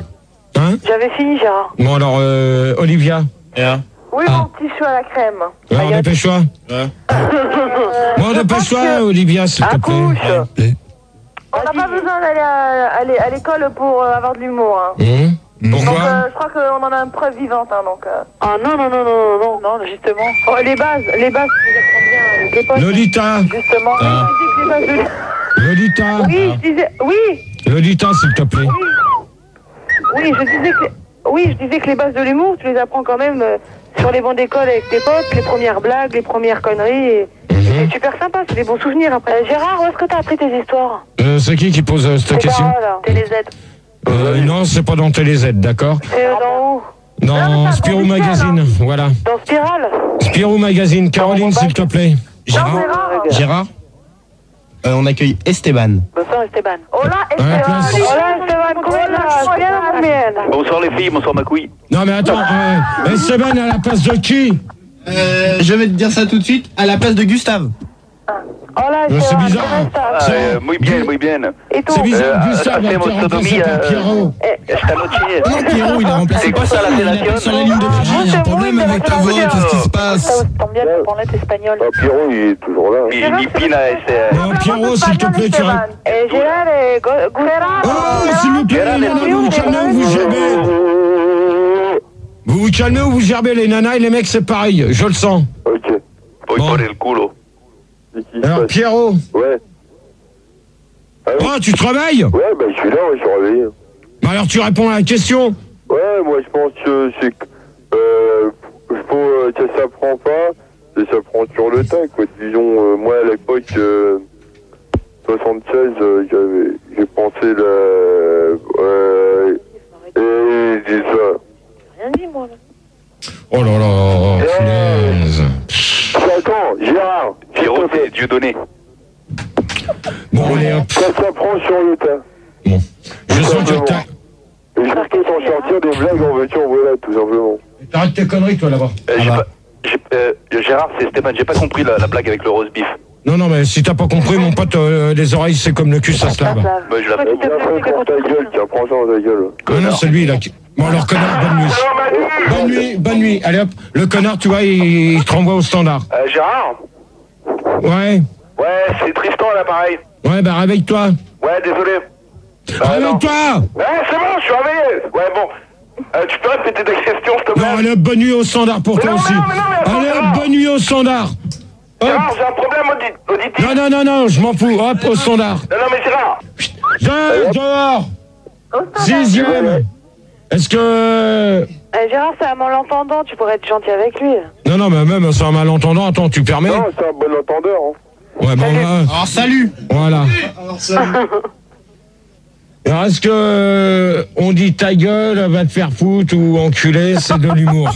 Hein? J'avais fini, Gérard. Bon, alors, Olivia. Oui, mon petit chou à la crème. Alors, dépêche-toi. Bon, dépêche-toi, Olivia, s'il te plaît. On n'a pas besoin d'aller à l'école pour avoir de l'humour. Hein. Pourquoi? Donc, je crois qu'on en a une preuve vivante. Hein, donc, Ah non, justement. Oh, les bases, tu les apprends bien avec les potes. Lolita. Justement. Lolita. Oui, je disais... Oui. Lolita, s'il te plaît. Oui, je disais que les bases de l'humour, tu les apprends quand même sur les bancs d'école avec tes potes, les premières blagues, les premières conneries. Et c'est super sympa, c'est des bons souvenirs après. Gérard, où est-ce que t'as appris tes histoires? C'est qui pose cette question? TéléZ. Non, c'est pas dans TéléZ, d'accord? C'est dans où? Dans Spirou Magazine, voilà. Dans Spirale? Spirou Magazine. Caroline, s'il te plaît. Gérard on accueille Esteban. Bonsoir Esteban. Hola Esteban, Bonsoir les filles, bonsoir ma couille. Non mais attends, Esteban à la place de qui? Je vais te dire ça tout de suite, à la place de Gustave. Hola c'est Esteban, bizarre. Muy bien. C'est bizarre, Gustave a été remplacé par Pierrot. Non, Pierrot, il a remplacé. C'est quoi ça, la fellation? Sur la ligne de fusil, il y a un problème avec ta voix, qu'est-ce qui se passe? Ça tombe bien, tu parles espagnol. Pierrot, il est toujours là. Mi pina ese. Non, Pierrot, s'il te plaît, tu réponds. Gérard et Gustave. Oh, s'il vous plaît, les nanas, vous vous calmez ou vous gerbez? Vous vous calmez ou vous gerbez? Les nanas et les mecs, c'est pareil, je le sens. Ok. Voy por el culo. Alors, Pierrot. Ouais. Oh, tu travailles? Ouais, bah je suis là, je suis réveillé. Bah alors tu réponds à la question. Ouais, moi je pense que c'est faut que ça prend pas, et ça prend sur le tas, quoi. Disons, moi à l'époque 76, j'ai pensé et dis ça. Rien dit moi. Oh là là, punaise. Attends, Gérard. Pierrot, c'est Dieudonné. Bon, allez hop. Ça prend sur le tas. Bon. Je sens que t'as... J'espère qu'ils s'en sortir des blagues en veux-tu, en voilà, tout simplement. T'arrêtes tes conneries, toi, là-bas. Gérard, c'est Stéphane, j'ai pas compris la blague avec le rose beef. Non, mais si t'as pas compris, mon pote, les oreilles, c'est comme le cul, ça se lave. Bah, je la fais. Tiens, prends ta gueule, tiens, prends ça dans ta gueule. Non, c'est lui, là. Bon, alors, connard, bonne nuit. Allez, hop. Le connard, tu vois, il te renvoie au standard. Gérard? Ouais. Ouais, c'est Tristan à l'appareil. Ouais, bah, réveille-toi. Ouais, désolé. Réveille-toi! Ouais, c'est bon, je suis réveillé. Ouais, bon. Tu peux répéter ta question, s'il te plaît? Non, allez, hop, bonne nuit au standard pour toi aussi. Allez, hop, bonne nuit au standard. Gérard, j'ai un problème auditif. Non, je m'en fous. Hop, au standard. Non, mais Gérard. Dehors. Sixième. Est-ce que... Gérard, c'est un malentendant, tu pourrais être gentil avec lui. Non, mais même, c'est un malentendant. Attends, tu permets? Non, c'est un bon entendeur. Hein. Ouais, bon, Alors, salut. Voilà. Alors, est-ce que on dit ta gueule, va te faire foutre ou enculer, c'est de l'humour.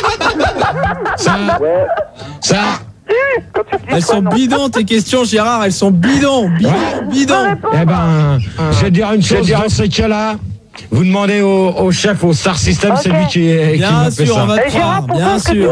Ça. Elles sont bidons tes questions, Gérard, elles sont bidons. Eh ben, je vais te dire une chose, dans ces cas-là, vous demandez au chef, au Star System, c'est lui qui m'a fait ça. Bien sûr, on va te croire, bien sûr.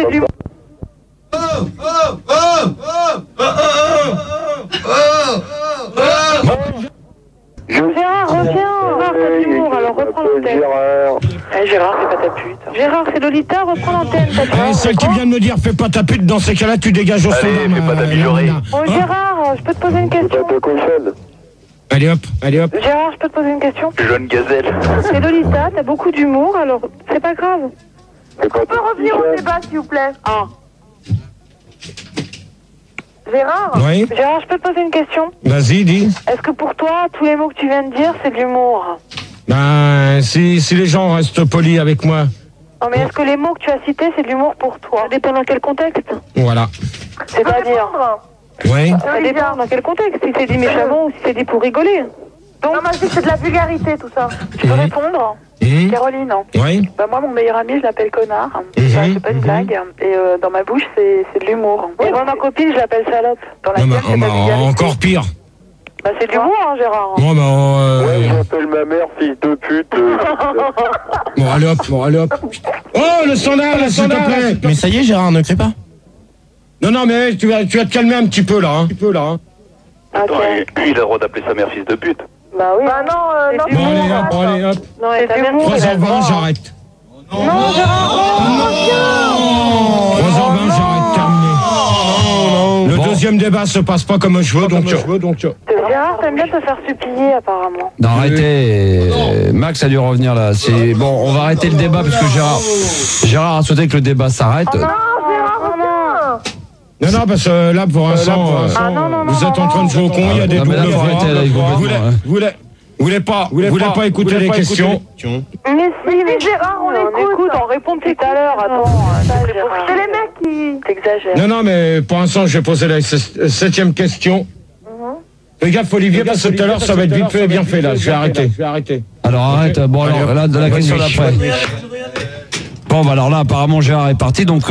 Gérard, reviens. T'as de l'humour, alors reprends l'antenne. Gérard, fais pas ta pute. Gérard, c'est Lolita, reprends l'antenne. Celle qui vient de me dire, fais pas ta pute, dans ces cas-là, tu dégages au standard. Allez, fais pas t'améliorer. Oh, Gérard, je peux te poser une question? Allez hop. Gérard, je peux te poser une question? Jeune gazelle. C'est Lolita, t'as beaucoup d'humour, alors c'est pas grave. On peut revenir au débat, s'il vous plaît? Gérard? Oui. Gérard, je peux te poser une question? Vas-y, dis. Est-ce que pour toi, tous les mots que tu viens de dire, c'est de l'humour? Ben, si les gens restent polis avec moi. Non, mais est-ce que les mots que tu as cités, c'est de l'humour pour toi? Ça dépend dans quel contexte? Voilà. C'est-à-dire? Oui. Ça dépend dans quel contexte, si c'est dit méchamment ou si c'est dit pour rigoler. Donc, non, moi je dis que c'est de la vulgarité tout ça. Tu peux répondre? Caroline. Oui. Bah, moi, mon meilleur ami, je l'appelle connard. C'est pas une blague. Et dans ma bouche, c'est de l'humour. Et moi, ma copine, je l'appelle salope. Dans la gueule, c'est de la vulgarité. Encore pire. Bah, c'est de l'humour, hein, Gérard. Ouais, j'appelle ma mère fille de pute. Bon, allez hop. Oh, le standard, s'il te plaît. Mais ça y est, Gérard, ne crie pas. Non, mais tu vas te calmer un petit peu là. Attends, il a le droit d'appeler sa mère fils de pute. Bah oui. Bah non, Bon, allez, hop. Non, c'est du monde. 3h20, j'arrête. Non, Gérard, 3h20, j'arrête, terminé. Le deuxième débat se passe pas comme je veux, donc... Gérard, t'aimes bien te faire supplier, apparemment. Non, arrêtez. Max a dû revenir là. C'est bon, on va arrêter le débat parce que Gérard a souhaité que le débat s'arrête. Non, Gérard, non. Non, parce que là, pour l'instant, vous êtes en train de jouer au con, il y a des doubles voix. Vous voulez pas écouter les questions? Mais si, Gérard, on écoute, on répond depuis tout à l'heure. Attends, c'est les mecs qui t'exagèrent. Non, mais pour l'instant, je vais poser la 7e question. Fais gaffe, Olivier, parce que tout à l'heure, ça va être vite fait et bien fait, là. Je vais arrêter. Alors arrête. Bon, alors là, de la question d'après. Bon, bah alors là, apparemment, Gérard est parti, donc.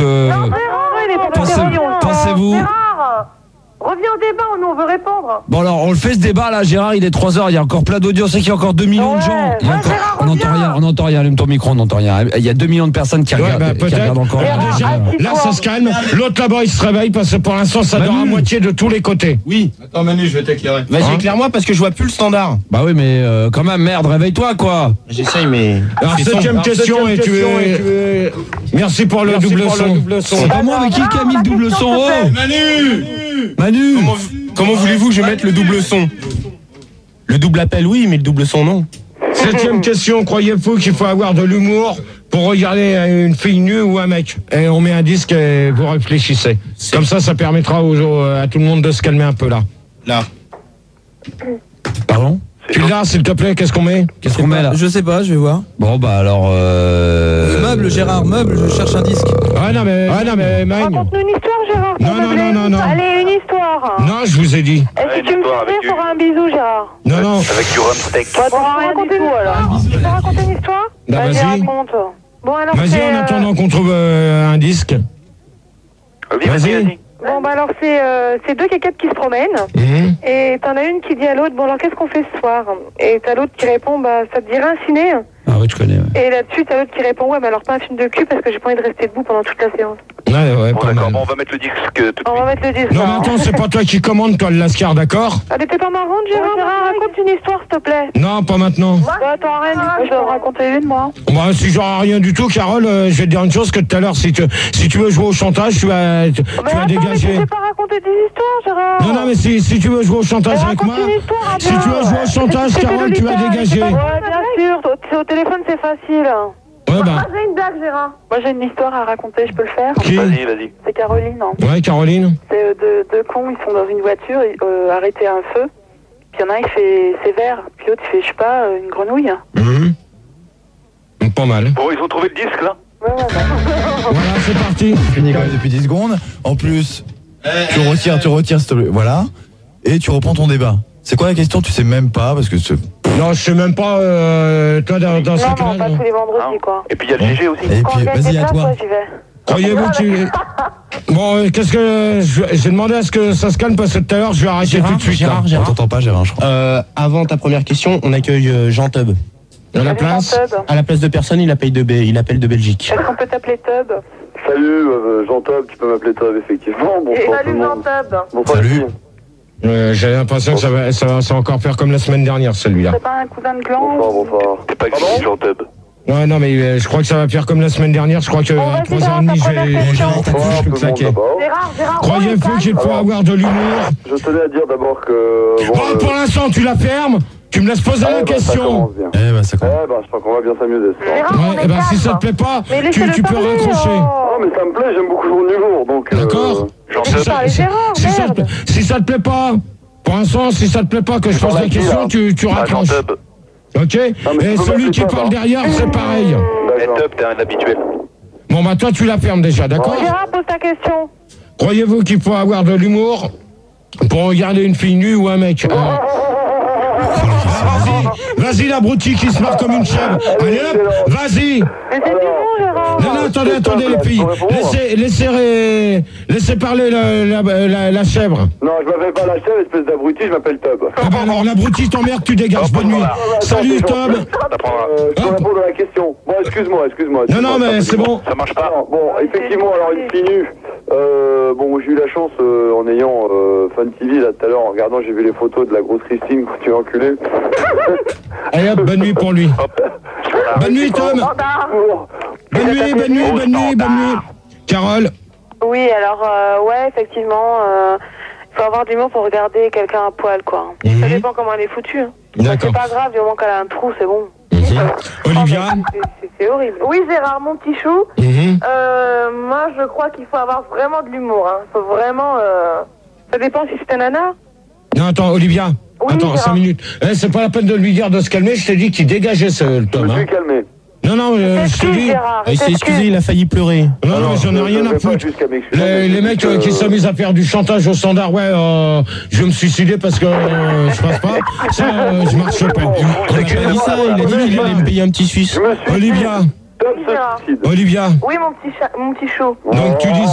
Pensez-vous. Reviens au débat, nous on veut répondre. Bon alors on le fait ce débat là, Gérard, il est 3h, il y a encore plein d'audience, c'est qu'il y a encore 2 millions de gens. On n'entend rien, allume ton micro, on n'entend rien. Il y a 2 millions de personnes qui regardent encore. Là ça se calme, l'autre là-bas il se réveille parce que pour l'instant ça dort à moitié de tous les côtés. Oui. Attends Manu, je vais t'éclairer. Vas-y, éclaire-moi parce que je vois plus le standard. Bah oui mais quand même, merde, réveille-toi quoi. J'essaye mais... Alors 7e question et tu es... Merci pour le double son. C'est pas moi, mais qui a mis le double son? Oh Manu, Comment voulez-vous que je mette le double son? Le double appel, oui, mais le double son, non. 7e question, croyez-vous qu'il faut avoir de l'humour pour regarder une fille nue ou un mec? Et on met un disque et vous réfléchissez. Comme ça permettra à tout le monde de se calmer un peu là. Là. Pardon? Tu l'as, s'il te plaît, qu'est-ce qu'on met? Qu'est-ce qu'on met là? Je sais pas, je vais voir. Bon bah alors Meuble, Gérard, meuble, je cherche un disque. Ah non mais Magne. Raconte-nous une histoire, Gérard. Non. Allez, une histoire. Non, je vous ai dit. Est-ce que tu me fais pour un bisou, Gérard? Non. Avec du rhum steak. On va raconter tout alors. Tu peux raconter une histoire? Vas-y. Raconte. Bon alors Vas-y, en attendant qu'on trouve un disque. Vas-y. Bon bah alors c'est deux caquettes qui se promènent et t'en as une qui dit à l'autre bon alors qu'est-ce qu'on fait ce soir et t'as l'autre qui répond bah ça te dirait un ciné. Ah oui, je connais. Ouais. Et là-dessus t'as l'autre qui répond ouais mais alors pas un film de cul parce que j'ai pas envie de rester debout pendant toute la séance. Ouais, Bon pas d'accord, mal. bon, on va mettre le disque tout de suite. On va mettre le disque. Non mais attends, c'est pas toi qui commande, toi le Lascar, d'accord? Elle était pas marrante, Gérard. Raconte une histoire s'il te plaît. Non, pas maintenant. Bah attends, rien du tout, je vais en raconter une moi. Bah si j'aurai rien du tout, Carole, je vais te dire une chose que tout à l'heure, si tu veux jouer au chantage, tu vas dégager. Mais tu sais pas raconter des histoires, Gérard. Non mais si tu veux jouer au chantage avec moi, si tu veux jouer au chantage, Carole, tu vas dégager. Ouais, bien sûr, au téléphone c'est facile. Ouais bah. J'ai une blague, Gérard. Moi j'ai une histoire à raconter, je peux le faire? Qui? Vas-y. C'est Caroline, non? Ouais, Caroline. C'est deux cons, ils sont dans une voiture, arrêtés à un feu. Puis il y en a un, il fait c'est vert. Puis l'autre, il fait, je sais pas, une grenouille. Pas mal. Bon, ils ont trouvé le disque là? Ouais. Voilà, c'est parti. Fini quand même depuis 10 secondes. En plus, tu retires, s'il te plaît. Voilà. Et tu reprends ton débat. C'est quoi la question? Tu sais même pas parce que Non, je sais même pas, toi dans ce cas-là. Non, pas tous les vendredis, quoi. Et puis il y a le GG aussi. Et puis, vas-y, à toi. J'y vais. Croyez-vous que... Bon, qu'est-ce que... J'ai demandé à ce que ça se calme parce que tout à l'heure, je vais arrêter tout de suite. Gérard. On t'entend pas, Gérard, je crois. Avant ta première question, on accueille Jean Tub. À la place? À la place de personne, il appelle de Belgique. Est-ce qu'on peut t'appeler Tub? Salut, Jean Tob, tu peux m'appeler Tob, effectivement. Bonsoir tout le Salut Jean monde. Tub. Bonsoir. Salut. J'ai l'impression que ça va encore faire comme la semaine dernière, celui-là. C'est pas un cousin de clan? Bonsoir. T'es pas qui, Jean Tub? Ouais, non, mais je crois que ça va faire comme la semaine dernière. Je crois que à 3h30, je vais claquer. Gérard, Croyez-vous qu'il faut avoir de l'humour? Je tenais à dire d'abord que... Bon, pour l'instant, tu la fermes. Tu me laisses poser la question. Ça commence. Je crois qu'on va bien s'amuser ce soir. Ouais, et ben si ça te plaît pas, tu peux raccrocher. Ah, mais ça me plaît, j'aime beaucoup son humour, donc... D'accord. Jean Tub. Si ça te plaît pas, pour l'instant, si ça te plaît pas que je pose la question, tu Jean raccroches. Tub. Ok? Et celui qui parle derrière, c'est pareil. Et Tub, t'es un habituel. Bon, bah toi, tu la fermes déjà, d'accord? Gérard, pose ta question. Croyez-vous qu'il faut avoir de l'humour pour regarder une fille nue ou un mec? Vas-y, l'abruti qui se marre comme une chèvre. Allez hop, vas-y. Mais c'est du bon, Gérard. Non, attendez les filles. Laissez parler la chèvre. Non, je m'appelle pas la chèvre, espèce d'abruti, je m'appelle Tub. Ah bah alors, l'abruti t'emmerde, tu dégages. Bonne nuit. Salut, Tom. Je peux répondre à la question. Bon, excuse-moi. Non, mais c'est bon. Ça marche pas. Bon, effectivement, alors une fille nue, Bon, j'ai eu la chance, en ayant Fun TV, là, tout à l'heure, en regardant, j'ai vu les photos de la grosse Christine, quand tu es enculé. Allez hop, bonne nuit pour lui. Bonne nuit, Tom. Bonne nuit. Carole. Oui, alors, ouais, effectivement, il faut avoir du mot pour regarder quelqu'un à poil, quoi. Ça dépend comment elle est foutue. Hein. D'accord. C'est pas grave, du moment qu'elle a un trou, c'est bon. Olivia. C'est horrible. Oui, Gérard, mon petit chou. Moi, je crois qu'il faut avoir vraiment de l'humour. Hein. Faut vraiment. Ça dépend si c'est un nana. Non, attends, Olivia. Oui, attends, 5 minutes. C'est pas la peine de lui dire de se calmer. Je t'ai dit qu'il dégageait ce Tom. Je me suis calmé. Non, je t'ai dit. Il s'est excusé, il a failli pleurer. Non, j'en ai rien à foutre. Les mecs qui s'amusent à faire du chantage au standard, ouais, je vais me suicider parce que je passe pas. Ça, je marche pas. Il a dit ça, il a dit qu'il allait me payer un petit Suisse. Olivia. Olivia. Oui, mon petit chou. Donc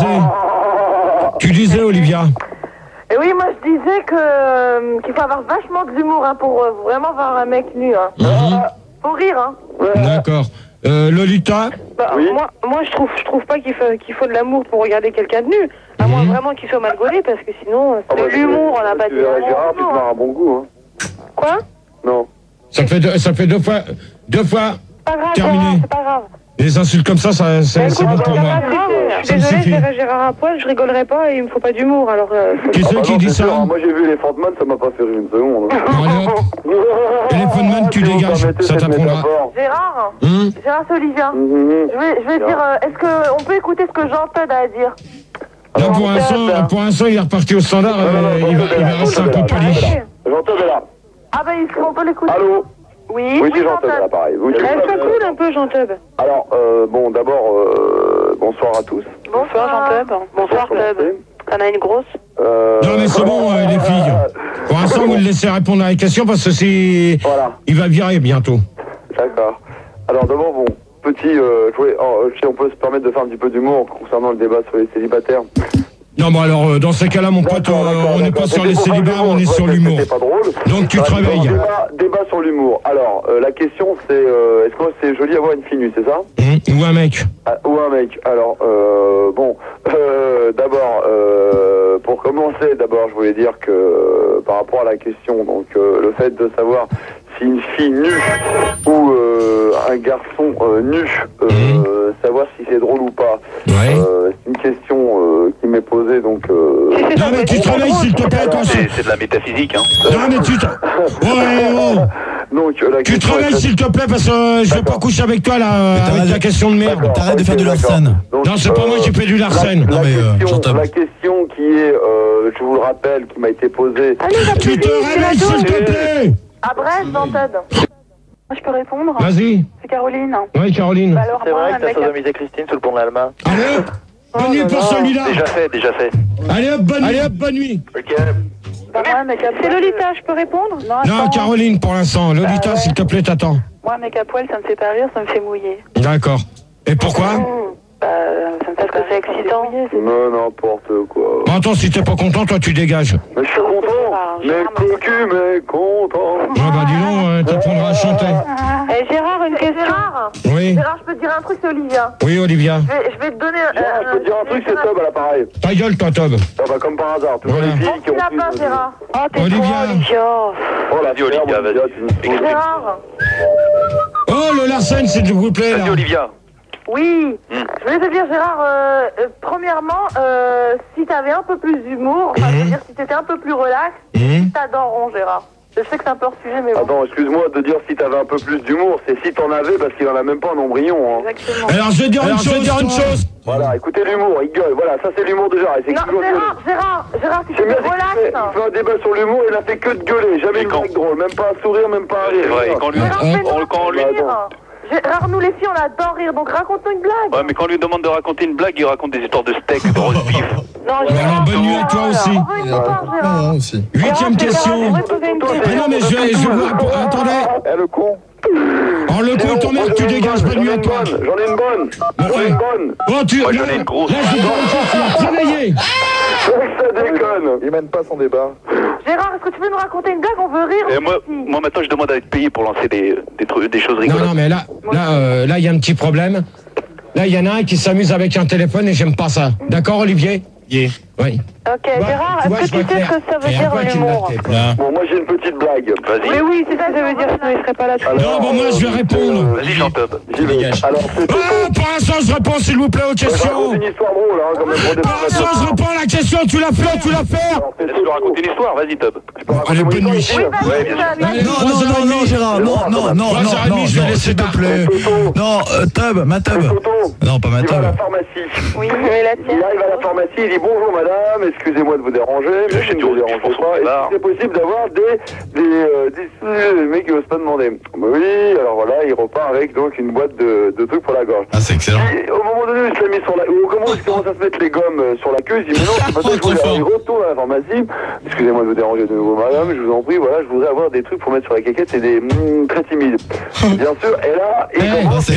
tu disais, Olivia. Et oui, moi je disais qu'il faut avoir vachement de l'humour hein, pour vraiment voir un mec nu. Hein. Faut rire, hein. D'accord. Lolita. Oui. Moi je trouve pas qu'il faut de l'amour pour regarder quelqu'un de nu. À moins vraiment qu'il soit mal gaulé, parce que sinon, c'est de l'humour, on n'a pas de l'humour. Gérard, tu te marres un bon goût, hein. Quoi? Non. Ça fait deux fois. Pas grave, terminé. c'est pas grave. Les insultes comme ça, c'est bon pour moi. Je suis désolée, je verrais Gérard à poil, je rigolerais pas et il me faut pas d'humour, alors... Qui c'est qui dit ça? Moi j'ai vu les Frontman, ça m'a pas fait rire une seconde. Téléphone-man, tu dégages, ça t'apprendra. Gérard, c'est Olivia. Je vais dire, est-ce qu'on peut écouter ce que Jean-Todd a à dire? Là, pour l'instant, il est reparti au standard, il va rester un peu poli. Jean-Todd est là. Ah bah, on peut l'écouter. Allô? Oui, c'est Jean-Todd, là, pareil. Elle cool un peu, Jean-Todd. Alors, bon, d'abord, bonsoir à tous. Bonsoir, Jean-Todd. Bonsoir, Club. T'en as une grosse? Non, mais c'est bon, les filles. Pour l'instant, vous le laissez répondre à la question parce que il va virer bientôt. D'accord. Alors, d'abord, bon, petit, si on peut se permettre de faire un petit peu d'humour concernant le débat sur les célibataires. Non, bon, alors, dans ces cas-là, mon pote, on n'est pas sur les célibats, on est sur l'humour. C'est pas drôle. Donc, tu te réveilles. Débat sur l'humour. Alors, la question, c'est, est-ce que c'est joli avoir une fille nue, c'est ça? Ou un mec. Ou un mec. Alors, bon, d'abord, pour commencer, je voulais dire que, par rapport à la question, donc, le fait de savoir si une fille nue ou un garçon nu, savoir si c'est drôle ou pas. C'est une question qui m'est posée, donc... Non, mais tu te réveilles, s'il te plaît, attention. C'est de la métaphysique, hein. Non, mais tu te... Donc, tu te réveilles, s'il te plaît, parce que je vais pas coucher avec toi, là, avec ta question de merde. T'arrêtes de faire du larcène. Non, c'est pas moi qui fais du larcène. Non, mais la question qui est, je vous le rappelle, qui m'a été posée... Tu te réveilles, s'il te plaît. À Brest, Jean-Todd. Je peux répondre? Vas-y. C'est Caroline. Oui, Caroline. Bah alors, c'est vrai que t'as sodomisé Christine sous le pont de l'Allemagne. Allez, bonne nuit pour celui-là. Déjà fait. Allez hop, bonne nuit. Ok. C'est Lolita, je peux répondre? Non, Caroline, pour l'instant. Lolita, s'il te plaît, t'attends. Moi, mec à poil, ça me fait pas rire, ça me fait mouiller. D'accord. Et pourquoi? Ça me fait que c'est excitant. Non, n'importe quoi. Bon, attends, si t'es pas content, toi, tu dégages. Mais je suis content. Mais cocu, mais content. Ah bah dis donc, t'apprendras à chanter. Gérard, une question. Gérard, oui. Gérard, je peux te dire un truc, c'est Olivia. Oui, Olivia. Je vais te donner... Gérard, je peux te dire un truc, c'est Tob à l'appareil. Ta gueule, toi, Tob. Ah bah comme par hasard, toujours les filles qui ont plus... pas, Gérard. Olivia. Oh la vie, Olivia, vas-y. Gérard. Oh, le Larsen, s'il vous plaît. Vas-y, Olivia. Oui, je voulais te dire, Gérard, premièrement, si t'avais un peu plus d'humour, enfin, je veux dire, si t'étais un peu plus relax, t'adoreront, Gérard. Je sais que c'est un peu hors sujet, mais bon. Attends, excuse-moi de dire si t'avais un peu plus d'humour, c'est si t'en avais, parce qu'il en a même pas un embryon. Hein. Exactement. Alors, je vais dire une chose. Voilà, écoutez l'humour, il gueule, voilà, ça c'est l'humour de Gérard. Non, Gérard, si tu veux relax. Il fait un débat sur l'humour, il a fait que de gueuler, jamais une blague drôle, même pas un sourire, même pas un rire. C'est vrai, quand lui... Gérard, nous les filles, on adore rire, donc raconte-nous une blague. Ouais, mais quand on lui demande de raconter une blague, il raconte des histoires de steak, de roast beef. Non, Gérard, bonne nuit à toi aussi. aussi. 8e question. Ah non, mais je vais vous... Attendez. Eh, le con. Oh, le con, ton merde, tu dégages, bonne nuit à toi. J'en ai une bonne. Oh, moi, j'en ai une grosse. Là, je vais travailler. Ça déconne. Il mène pas son débat. Gérard, est-ce que tu peux nous raconter une blague? On veut rire. Et moi, maintenant, je demande à être payé pour lancer des choses rigolotes. Non, mais là, il y a un petit problème. Là, il y en a un qui s'amuse avec un téléphone et j'aime pas ça. D'accord, Olivier? Yeah. Oui. Ok, Gérard, est-ce que tu sais ce que ça veut dire l'humour? Bon, moi j'ai une petite blague. Vas-y. Oui, c'est ça que ça veut dire, sinon il serait pas là. Non, bon, moi je vais répondre. Vas-y, Jean-Tob. Alors, c'est pour l'instant, je réponds, s'il vous plaît, aux questions. une histoire drôle, hein, quand même. Pour l'instant, je réponds à la question. Tu l'as fait, tu l'as fait. Laisse-le raconter une histoire, vas-y, Tob. Allez, bonne nuit. Non, Gérard, non, je vais laisser s'il te plaît. Non, Tub, ma Tub. Non, pas ma Il va à Tub. la pharmacie. Oui, mais la Il arrive à la pharmacie, il dit bonjour madame, excusez-moi de vous déranger, mais je ne vous dérange pas. Est-ce que c'est possible d'avoir des mecs qui n'osent pas demander? Oui, alors voilà, il repart avec donc une boîte de trucs pour la gorge. Ah, c'est excellent. Et au moment donné, il se l'a mis sur la... Au moment où il commence à se mettre les gommes sur la queue, il dit mais non, c'est pas ça, je voulais... Il retourne à la pharmacie, excusez-moi de vous déranger de nouveau madame, je vous en prie, voilà, je voudrais avoir des trucs pour mettre sur la caquette, c'est des très timides. Bien sûr, et là, il commence...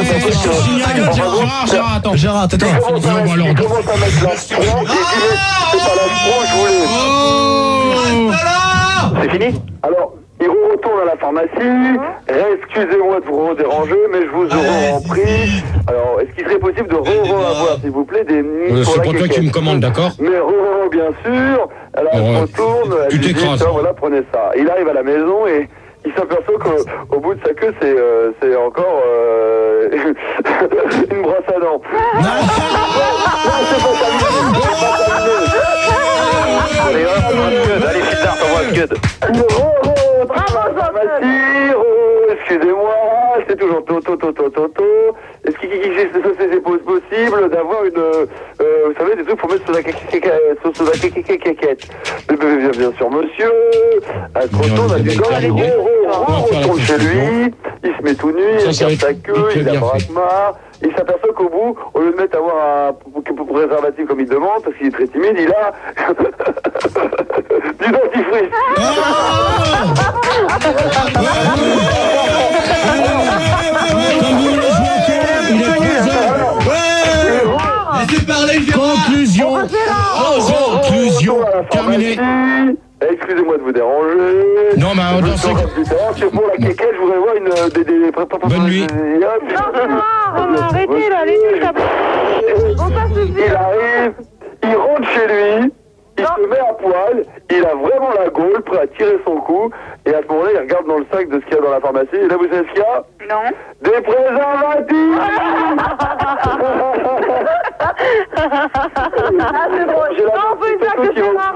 Gérard, tais-toi. Il commence à mettre l'astron, et il dit c'est pas l'astron, je voulais... C'est fini? Alors, il retourne à la pharmacie. Excusez-moi de vous déranger, mais je vous aurais en prie. Alors, est-ce qu'il serait possible de avoir, s'il vous plaît, des c'est pas toi qui me commande, d'accord? Mais bien sûr. Alors, elle retourne. Elle lui dit, voilà, prenez ça. Il arrive à la maison et il s'aperçoit qu'au bout de sa queue, c'est encore une brosse à dents. Non, c'est pas terminé. Allez, César, t'envoies un scud. Excusez-moi, c'est toujours Toto. Est-ce qu'il c'est possible d'avoir une, vous savez, des trucs pour mettre sur la caquette? Bien sûr, monsieur. Elle se retourne, elle dit retourne chez lui, il se met tout nu, il regarde sa queue, il a brasse-marre. Il s'aperçoit qu'au bout, au lieu de mettre avoir un préservatif comme il demande, parce qu'il est très timide, il a du dentifrice. Conclusion. Terminé. Excusez-moi de vous déranger. Non, mais dans ce cas... C'est pour la quéquette, je voudrais voir une... Bonne nuit. Non, arrêtez là, les nuits, ça... Il arrive, il rentre chez lui, il se met à poil, il a vraiment la gaule, prêt à tirer son coup, et à ce moment-là, il regarde dans le sac de ce qu'il y a dans la pharmacie, et là, vous savez ce qu'il y a? Non. Des préservatifs. C'est drôle. Non, on peut dire que c'est rare,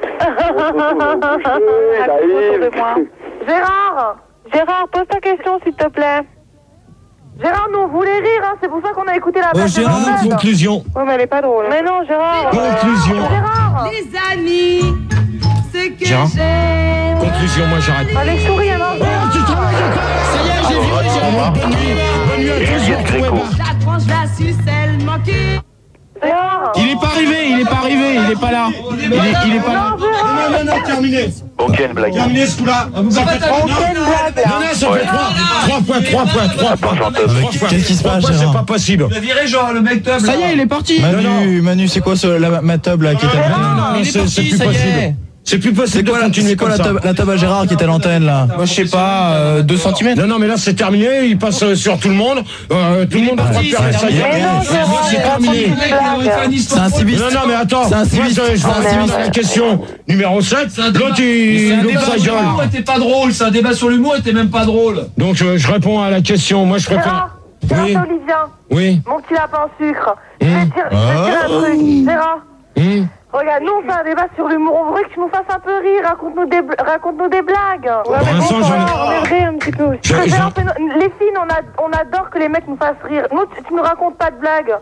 Gérard, pose ta question, s'il te plaît. Gérard, nous, on voulait rire, hein, c'est pour ça qu'on a écouté la base. Gérard, conclusion. Ouais, mais elle est pas drôle. Mais non, Gérard. Conclusion. Gérard. Les amis, ce que Gérard. j'aime. Conclusion, moi j'arrête. Allez, souris, alors. Ça y est, j'ai viré. Bonne nuit à tous, je vous retrouve. La tranche, la sucelle manquée. Il est pas arrivé, il est pas là. Il est pas là. Non, terminé. Ok, une blague. Terminé ce coup-là. Ça fait 3 points. Non, ça fait 3 points. Qu'est-ce qui se passe, C'est Gérard? pas possible. Le viré, genre, le mec Tub. Ça y est, il est parti. Manu, c'est quoi ma Tub là qui est à l'antenne? Non, c'est plus possible. C'est plus possible de continuer comme ça. La Tub à Gérard qui est à l'antenne là? Moi, je sais pas, 2 cm. Non, mais là, c'est terminé. Il passe sur tout le monde. Tout le monde a droit de faire ça. C'est terminé. C'est un civiste. Non, mais attends. C'est un civiste. Je vais répondre à la question numéro 7. L'autre, il sa gueule. C'était pas drôle, c'est un débat sur l'humour, était même pas drôle. Donc, je réponds à la question. Moi, je préfère. Oui. Olivia. Oui. Mon petit lapin sucre. Je vais te dire un truc. Gérard. Regarde, nous on fait un débat sur l'humour, on voudrait que tu nous fasses un peu rire, raconte-nous des blagues. Ouais, mais bon, on aimerait un petit peu aussi. Les filles, on adore que les mecs nous fassent rire. Nous, tu nous racontes pas de blagues.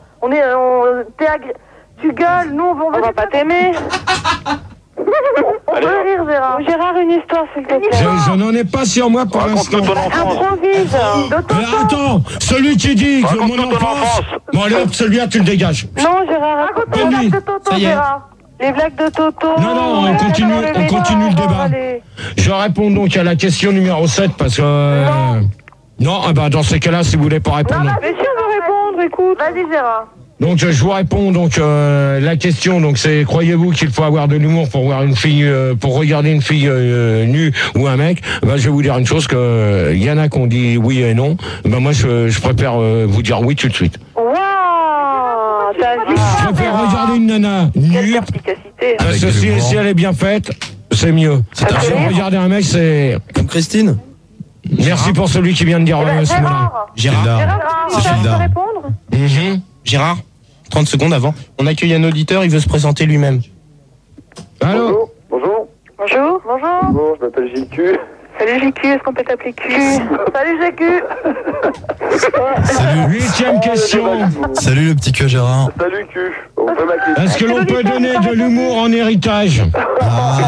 Tu gueules, nous on va pas t'aimer. On peut rire, Gérard. Gérard, une histoire, s'il te plaît. Je n'en ai pas sur moi pour l'instant. Improvise. Mais attends, celui qui dit que mon enfance... Bon, allez hop, celui-là, tu le dégages. Non, Gérard, raconte les blagues de Toto, Gérard. Les blagues de Toto. Non, on continue le débat. Je réponds donc à la question numéro 7 parce que... Non, dans ces cas-là, si vous voulez pas répondre... Non, mais si on veut répondre, écoute. Vas-y, Gérard. Donc je vous réponds la question donc c'est croyez-vous qu'il faut avoir de l'humour pour voir une fille pour regarder une fille nue ou un mec? Je vais vous dire une chose que y en a qui ont dit oui et non. Moi je préfère vous dire oui tout de suite. Wow. préfère regarder une nana nue. Parce que si elle est bien faite, c'est mieux. Regarder un mec, c'est... Comme Christine. Merci pour celui qui vient de dire ce mot-là. Gérard. C'est Gérard. Répondre Gérard, 30 secondes avant. On accueille un auditeur, il veut se présenter lui-même. Allô. Bonjour. Bonjour. Bonjour. Bonjour, je m'appelle JQ. Salut JQ, est-ce qu'on peut t'appeler Q? Salut JQ. Salut. 8e question. Salut le petit Gérard. Salut Q. On peut m'accueillir. Est-ce que l'on peut donner de l'humour en héritage?